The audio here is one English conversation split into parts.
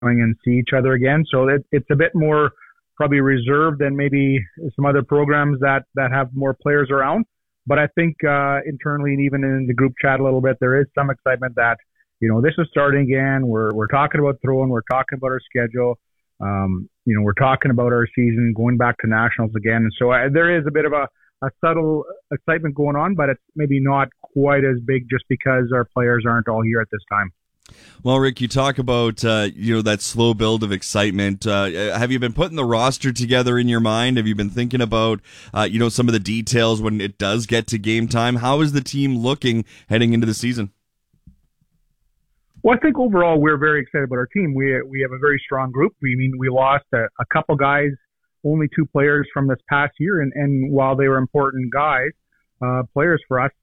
and see each other again. So it's a bit more probably reserved than maybe some other programs that have more players around. But I think internally and even in the group chat a little bit, there is some excitement that, this is starting again. We're talking about throwing. We're talking about our schedule. We're talking about our season, going back to nationals again. And so there is a bit of a subtle excitement going on, but it's maybe not quite as big just because our players aren't all here at this time. Well, Rick, you talk about that slow build of excitement. Have you been putting the roster together in your mind? Have you been thinking about some of the details when it does get to game time? How is the team looking heading into the season? Well, I think overall we're very excited about our team. We have a very strong group. We lost a couple guys, only 2 players from this past year, and while they were important guys, players for us,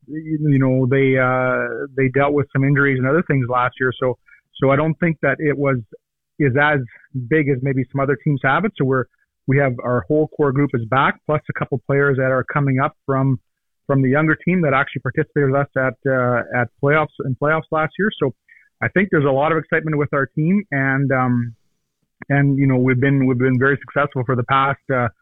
they dealt with some injuries and other things last year. So I don't think that is as big as maybe some other teams have it. So we have our whole core group is back, plus a couple players that are coming up from the younger team that actually participated with us at playoffs last year. So I think there's a lot of excitement with our team, and we've been very successful for the past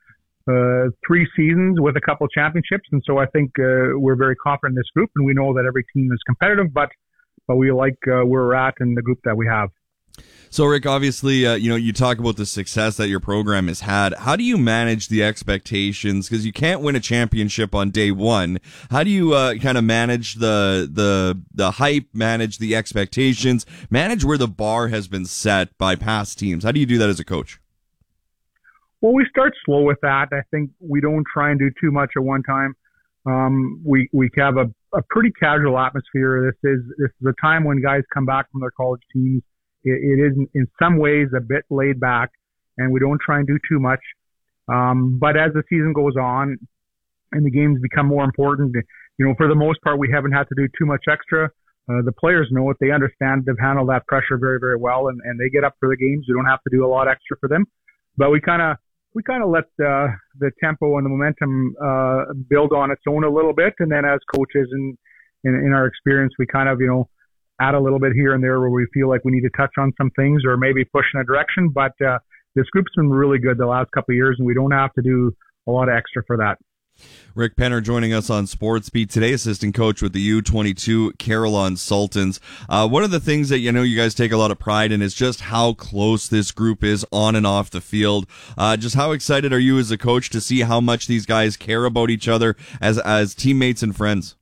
3 seasons with a couple championships, and so I think we're very confident in this group, and we know that every team is competitive, but we like where we're at and the group that we have. So, Rick, obviously, you talk about the success that your program has had. How do you manage the expectations? Because you can't win a championship on day one. How do you kind of manage the hype, manage the expectations, manage where the bar has been set by past teams? How do you do that as a coach? Well, we start slow with that. I think we don't try and do too much at one time. We have a pretty casual atmosphere. This is a time when guys come back from their college teams. It is in some ways a bit laid back, and we don't try and do too much. But as the season goes on and the games become more important, for the most part, we haven't had to do too much extra. The players know it. They understand. They've handled that pressure very, very well, and they get up for the games. We don't have to do a lot extra for them. But we kind of let the tempo and the momentum build on its own a little bit, and then as coaches and in our experience, we kind of add a little bit here and there where we feel like we need to touch on some things or maybe push in a direction. But this group's been really good the last couple of years, and we don't have to do a lot of extra for that. Rick Penner joining us on Sports Beat today, assistant coach with the U22 Carillon Sultans. One of the things that you guys take a lot of pride in is just how close this group is on and off the field. Just how excited are you as a coach to see how much these guys care about each other as teammates and friends?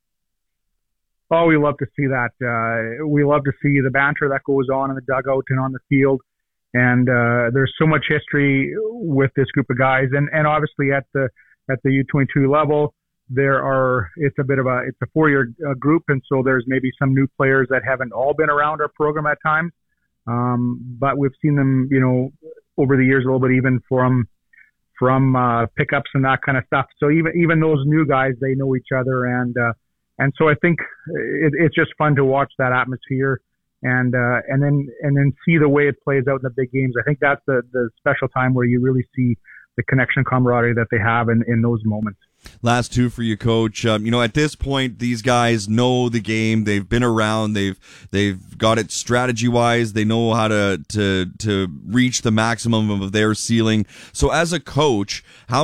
Oh, we love to see that. We love to see the banter that goes on in the dugout and on the field. And there's so much history with this group of guys. And obviously at the U22 level, it's a 4-year group. And so there's maybe some new players that haven't all been around our program at times. But we've seen them, over the years a little bit, even from pickups and that kind of stuff. So even those new guys, they know each other. And so I think it's just fun to watch that atmosphere and then see the way it plays out in the big games. I think that's the special time where you really see the connection, camaraderie that they have in those moments. Last 2 for you, Coach. At this point, these guys know the game. They've been around. They've got it strategy-wise. They know how to reach the maximum of their ceiling. So as a coach, how